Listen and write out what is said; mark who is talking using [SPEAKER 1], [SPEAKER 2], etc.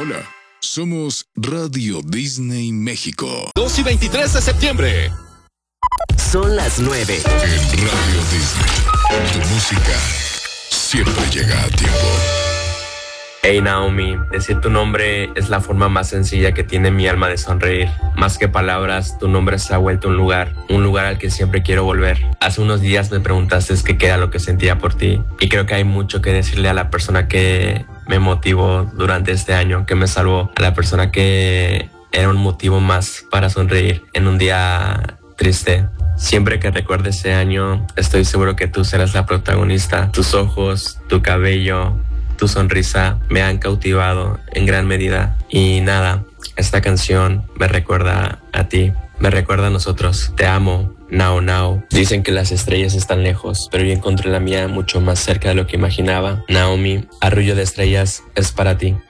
[SPEAKER 1] Hola, somos Radio Disney México.
[SPEAKER 2] 2 y 23 de septiembre.
[SPEAKER 3] Son las 9.
[SPEAKER 1] En Radio Disney, tu música siempre llega a tiempo.
[SPEAKER 4] Hey Naomi, decir tu nombre es la forma más sencilla que tiene mi alma de sonreír. Más que palabras, tu nombre se ha vuelto un lugar al que siempre quiero volver. Hace unos días me preguntaste qué era lo que sentía por ti, y creo que hay mucho que decirle a la persona que me motivó durante este año, que me salvó, a la persona que era un motivo más para sonreír en un día triste. Siempre que recuerde ese año, estoy seguro que tú serás la protagonista. Tus ojos, tu cabello, tu sonrisa me han cautivado en gran medida. Y nada, esta canción me recuerda a ti, me recuerda a nosotros. Te amo, Now Now. Dicen que las estrellas están lejos, pero yo encontré la mía mucho más cerca de lo que imaginaba. Naomi, Arrullo de Estrellas es para ti.